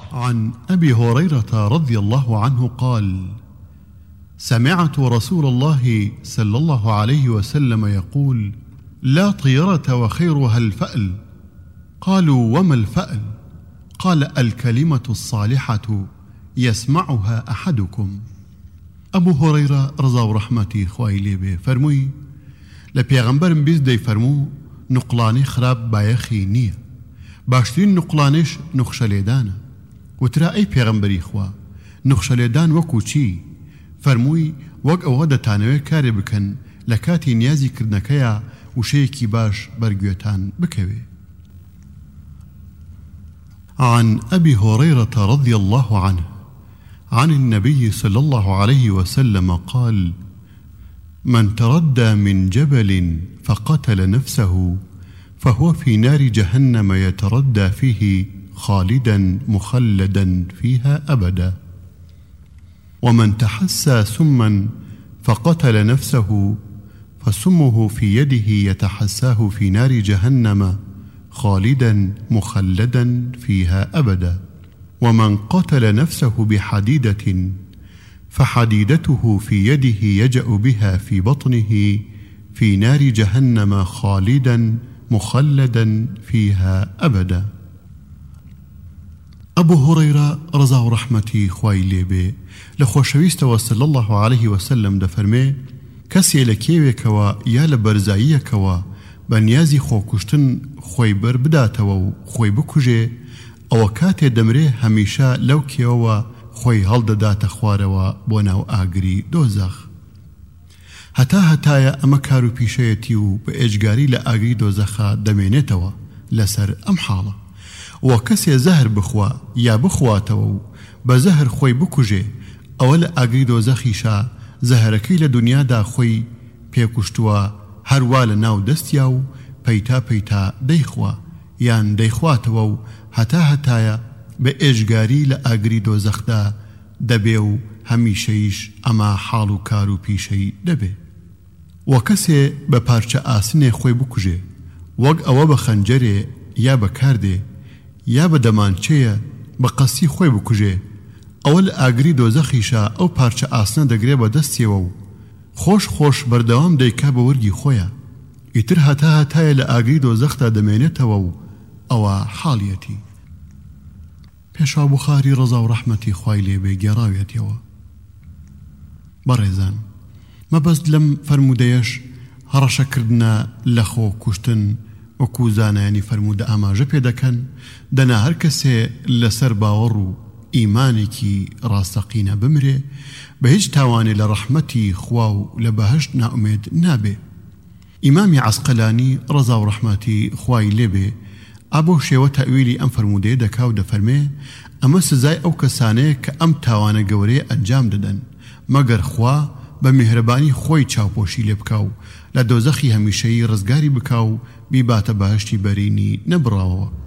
عن أبي هريرة رضي الله عنه قال: سمعت رسول الله صلى الله عليه وسلم يقول: لا طيرة وخيرها الفأل. قالوا: وما الفأل؟ قال: الكلمة الصالحة يسمعها أحدكم. أبو هريرة رضا ورحمتي خواهي ليبه فرموي: لبيغمبرم بيز دي فرمو نقلاني خراب بايخي نية، باشترين نقلانيش نخشليدانا. وترا أي بيغمبري خوا نخشليدان وكو چي؟ فرموي: وەک ئەوە دەتانەوێت کارێ بکەن لە کاتی نیازی کردنەکەیە وشەیەکی باش بەرگوێتان بکەوێ. عن أبي هريرة رضي الله عنه عن النبي صلى الله عليه وسلم قال: من تردى من جبل فقتل نفسه فهو في نار جهنم يتردى فيه خالدا مخلدا فيها أبدا. ومن تحسى سما فقتل نفسه فسمه في يده يتحساه في نار جهنم خالدا مخلدا فيها أبدا. ومن قتل نفسه بحديدة فحديدته في يده يجأ بها في بطنه في نار جهنم خالدا مخلدا فيها أبدا. أبو هريرة رضا ورحمتي خواهي ليبه لخوشويست صلى الله عليه وسلم دفرمي: كسي لكيوكوا يا لبرزايكوا بنيازي خو كشتن خوي بر بداتوا خوي بكوجي او كاتي دمري هميشا لو كيوا خوي هلد دات خواروا بوناو آگري دوزخ. هتايا اما كارو بيشيتيو بإجگاري لآگري دوزخا دمينيتوا لسر ام حالة. وكسي زهر بخوا يا بخواتوا بزهر خوي بكوجي اول آگري دوزخيشا زهركي لدنيا دا خوي بيكشتوا هروال ناو دستياو پيتا ديخوا يان ديخواتوا هتايا بإجگاري لآگري دوزخ دا دبيو هميشيش اما حالو كارو بيشي دبي. وكسي بپارچه آسنه خوي بكوجي وگ او بخنجره يا بكارده يا بدمانچه بقصي خوي بكوجي اول آگري دوزخيشا او پارچه آسنه دگره بدستيوو خوش بردوام ديكا بورگي خويا اتر هتايا لآگري دوزخ دا دمينتوو او حاليتي. پیشا بخاري رضا ورحمتي خواهي ليبه گراويتيوه. بريزان ما بس لم فرموديش هرشا كردنا لخو كشتن وكوزانا يعني فرمود آماجه پیدكن دنا هر کسی لسر باورو إيمانكي راستقين بمري بهج تاواني لرحمتي خواو لبهشت ناؤمد نابي. إمامي عسقلاني رضا ورحمتي خواي لبي أبو شيوة تأويلي أم فرمودي دكاو دفرمي أما سزاي أو كساني كأم تاوان قوري أنجام ددن مگر خوا بمهرباني خوي چاوپوشي لبكاو لدوزخي هميشي رزگاري بكاو بيبات بهشتي بريني نبراو.